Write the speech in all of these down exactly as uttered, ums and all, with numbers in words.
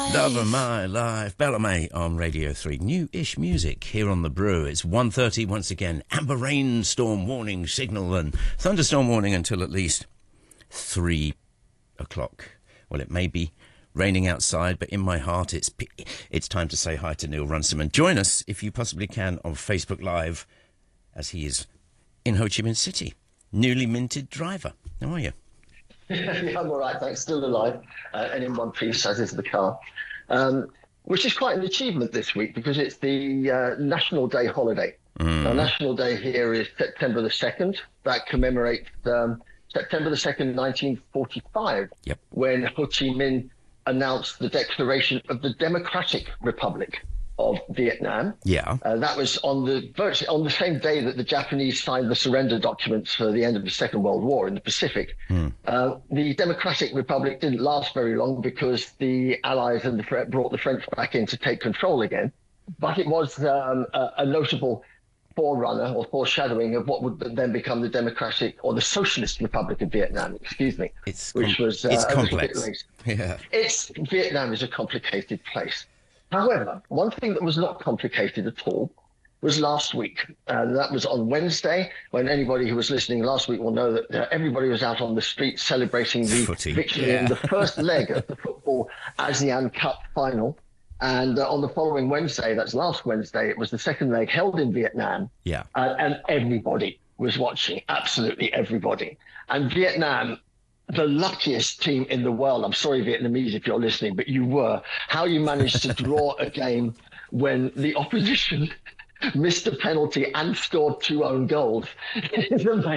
Love of my life. Bellamy on Radio three. New-ish music here on The Brew. It's one thirty once again. Amber rainstorm warning signal and thunderstorm warning until at least three o'clock. Well, it may be raining outside, but in my heart it's it's time to say hi to Neil Runciman. Join us, if you possibly can, on Facebook Live, as he is in Ho Chi Minh City. Newly minted driver. How are you? Yeah, I'm all right, thanks. Still alive uh, and in one piece, as is the car, um, which is quite an achievement this week because it's the uh, National Day holiday. Mm. Now, National Day here is September the second. That commemorates um, September the second, nineteen forty-five, yep. when Ho Chi Minh announced the declaration of the Democratic Republic of Vietnam. Yeah, uh, that was on the virtually on the same day that the Japanese signed the surrender documents for the end of the Second World War in the Pacific. Mm. Uh, the Democratic Republic didn't last very long because the Allies and the brought the French back in to take control again. But it was um, a, a notable forerunner or foreshadowing of what would then become the Democratic or the Socialist Republic of Vietnam. Excuse me, it's which com- was uh, it's a complex. Bit yeah, it's Vietnam is a complicated place. However, one thing that was not complicated at all was last week. And that was on Wednesday, when anybody who was listening last week will know that uh, everybody was out on the street celebrating the Footy. victory yeah. in the first leg of the Football ASEAN Cup final. And uh, on the following Wednesday, that's last Wednesday, it was the second leg held in Vietnam. Yeah. Uh, and everybody was watching, absolutely everybody. And Vietnam, the luckiest team in the world. I'm sorry, Vietnamese, if you're listening, but you were. How you managed to draw a game when the opposition missed a penalty and scored two own goals. I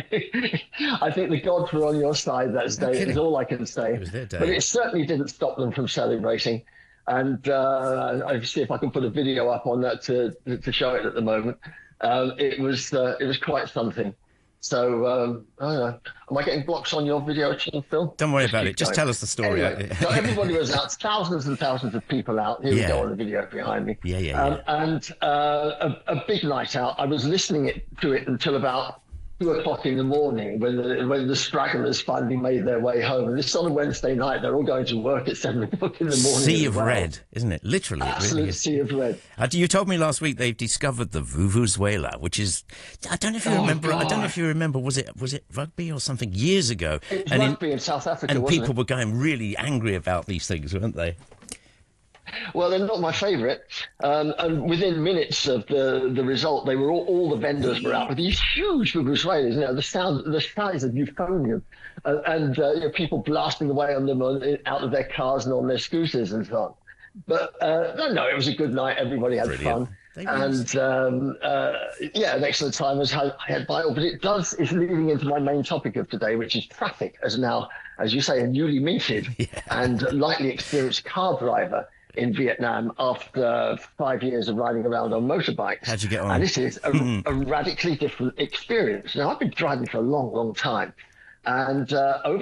think the gods were on your side that day, is all I can say. It was their day. But it certainly didn't stop them from celebrating. And uh, I'll see if I can put a video up on that to, to show it at the moment. Um, it was uh, it was quite something. So, um, I don't know. Am I getting blocks on your video, Phil? Don't worry about it. Just tell us the story. Anyway, so everybody was out, thousands and thousands of people out. Here yeah. we go on the video behind me. Yeah, yeah, um, yeah. And uh, a, a big night out. I was listening it, to it until about two o'clock in the morning when the, when the stragglers finally made their way home. And this is on a Wednesday night. They're all going to work at seven o'clock in the morning. Sea of well. red, isn't it? Literally. Absolute it really is. sea of red. Uh, you told me last week they've discovered the Vuvuzuela, which is, I don't know if you oh, remember, God. I don't know if you remember, was it was it rugby or something years ago? It was and rugby in, in South Africa, And wasn't people it? were going really angry about these things, weren't they? Well, they're not my favourite. Um, and within minutes of the, the result, they were all, all the vendors were out with these huge vuvuzelas, you know, the sound, the size of euphonium, uh, and uh, you know, people blasting away on them on, out of their cars and on their scooters and so on. But uh, no, no, it was a good night. Everybody had Brilliant. fun. They and um, uh, yeah, an excellent time was I had by all. But it does is leading into my main topic of today, which is traffic. As now, as you say, a newly minted yeah. and lightly experienced car driver in Vietnam after five years of riding around on motorbikes. How'd you get on? And this is a, a radically different experience. Now, I've been driving for a long, long time. And uh, over